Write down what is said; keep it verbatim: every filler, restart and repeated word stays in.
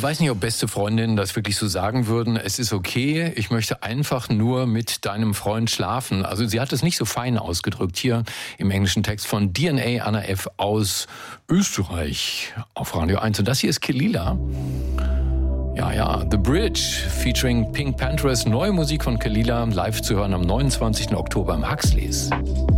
weiß nicht, ob beste Freundinnen das wirklich so sagen würden. Es ist okay, ich möchte einfach nur mit deinem Freund schlafen. Also sie hat es nicht so fein ausgedrückt. Hier im englischen Text von D N A Anna F. aus Österreich auf Radio eins. Und das hier ist Kehlila. Ja, ja, The Bridge featuring Pink Panthers. Neue Musik von Kehlila live zu hören am neunundzwanzigsten Oktober im Huxleys.